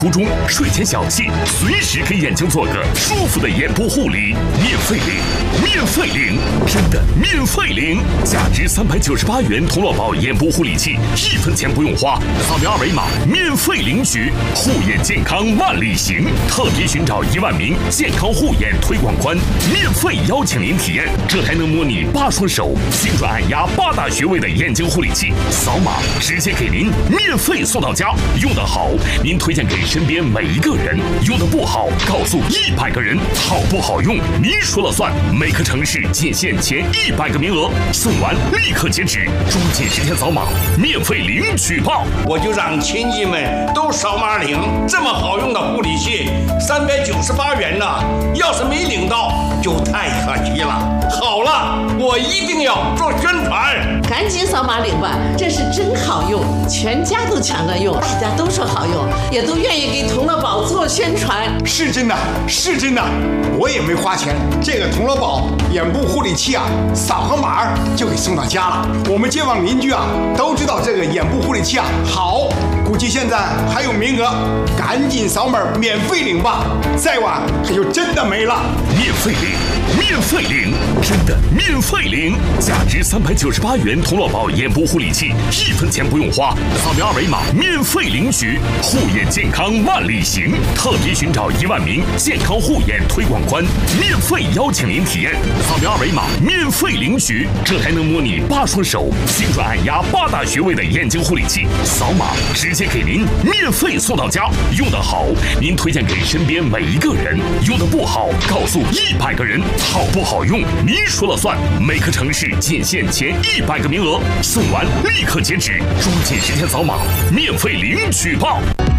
途中睡前小憩，随时给眼睛做个舒服的眼部护理，免费领，免费领，真的免费领！价值398元童乐宝眼部护理器，1分钱不用花，扫描2维码免费领取，护眼健康万里行。特别寻找1万名健康护眼推广官，免费邀请您体验这台能模拟8双手、精准按压8大穴位的眼睛护理器，扫码直接给您免费送到家。用得好，您推荐给身边每一个人；用得不好，告诉100个人。好不好用，您说了算。每个城市仅限前100个名额，送完立刻截止，抓紧时间扫码，免费领取吧！ 我就让亲戚们都扫码领，这么好用的护理器，398元呢，要是没领到，就太可惜了。好了，我一定要做宣传， 赶紧扫码领吧，这是真好用，全家都抢着用，大家都说好用，也都愿意给童乐宝做宣传。 是真的，是真的，我也没花钱，这个童乐宝眼部护理器啊，扫个码就给送到家了。我们街坊邻居啊都知道这个眼部护理器啊好，估计现在还有名额，赶紧扫码免费领吧，再晚它就真的没了。 免费领，免费领，真的免费领！价值398元童乐宝眼部护理器，1分钱不用花，扫描2维码免费领取，护眼健康万里行。特别寻找1万名健康护眼推广官，免费邀请您体验，扫描2维码免费领取这台能模拟8双手、精准按压8大穴位的眼睛护理器，扫码直接给您免费送到家。用得好，您推荐给身边每一个人；用得不好，告诉100个人。好不好用，您说了算。每个城市仅限前100个名额，送完立刻截止，抓紧时间扫码，免费领取吧！